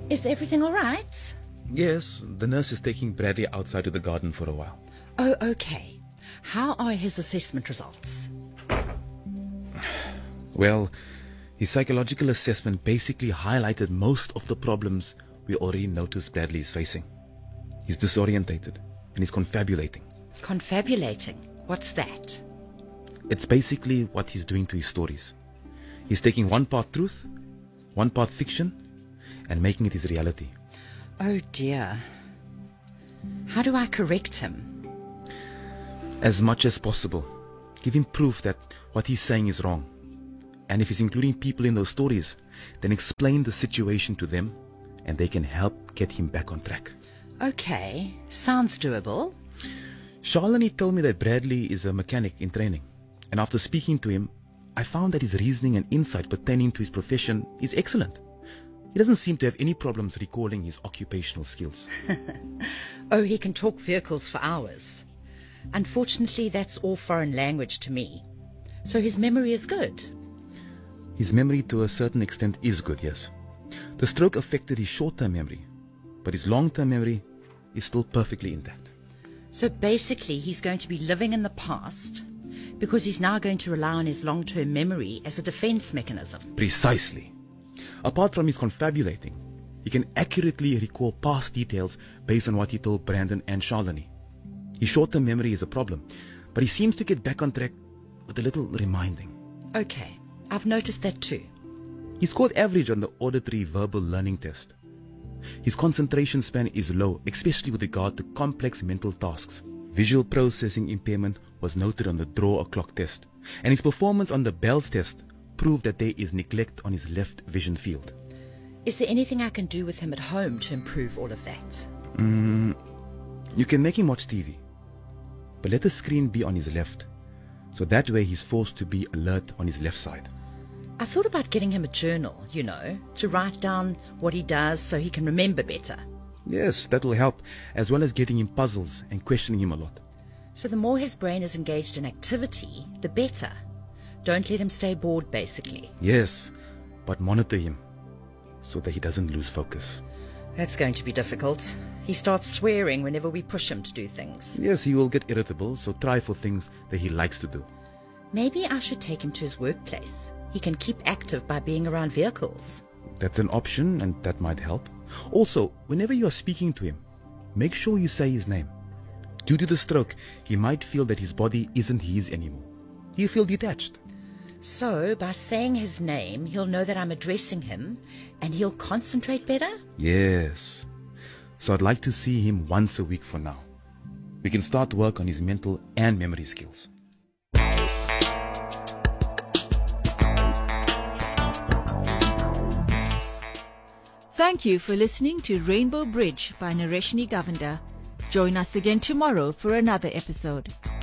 Is everything all right? Yes, the nurse is taking Bradley outside to the garden for a while. Oh, okay. How are his assessment results? Well, his psychological assessment basically highlighted most of the problems we already noticed Bradley is facing. He's disorientated and he's confabulating. Confabulating? What's that? It's basically what he's doing to his stories. He's taking one part truth, one part fiction, and making it his reality. Oh dear. How do I correct him? As much as possible. Give him proof that what he's saying is wrong. And if he's including people in those stories, then explain the situation to them and they can help get him back on track. Okay, sounds doable. Charlene told me that Bradley is a mechanic in training. And after speaking to him, I found that his reasoning and insight pertaining to his profession is excellent. He doesn't seem to have any problems recalling his occupational skills. Oh, he can talk vehicles for hours. Unfortunately, that's all foreign language to me. So his memory is good. His memory to a certain extent is good, yes. The stroke affected his short-term memory, but his long-term memory is still perfectly intact. So basically, he's going to be living in the past because he's now going to rely on his long-term memory as a defense mechanism. Precisely. Apart from his confabulating, he can accurately recall past details based on what he told Brandon and Charlene. His short-term memory is a problem, but he seems to get back on track with a little reminding. Okay, I've noticed that too. He scored average on the auditory verbal learning test. His concentration span is low, especially with regard to complex mental tasks. Visual processing impairment was noted on the draw a clock test, and his performance on the Bell's test proved that there is neglect on his left vision field. Is there anything I can do with him at home to improve all of that? You can make him watch TV, but let the screen be on his left, so that way he's forced to be alert on his left side. I thought about getting him a journal, to write down what he does so he can remember better. Yes, that will help, as well as getting him puzzles and questioning him a lot. So the more his brain is engaged in activity, the better. Don't let him stay bored, basically. Yes, but monitor him so that he doesn't lose focus. That's going to be difficult. He starts swearing whenever we push him to do things. Yes, he will get irritable, so try for things that he likes to do. Maybe I should take him to his workplace. He can keep active by being around vehicles. That's an option, and that might help. Also, whenever you are speaking to him, make sure you say his name. Due to the stroke, he might feel that his body isn't his anymore. He'll feel detached. So, by saying his name, he'll know that I'm addressing him, and he'll concentrate better? Yes. So I'd like to see him once a week for now. We can start work on his mental and memory skills. Thank you for listening to Rainbow Bridge by Nareshni Govender. Join us again tomorrow for another episode.